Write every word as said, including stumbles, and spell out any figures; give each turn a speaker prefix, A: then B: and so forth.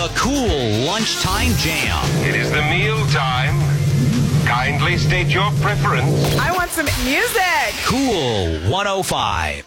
A: The Cool Lunchtime Jam.
B: It is the meal time. Kindly state your preference.
C: I want some music.
A: Cool one oh five.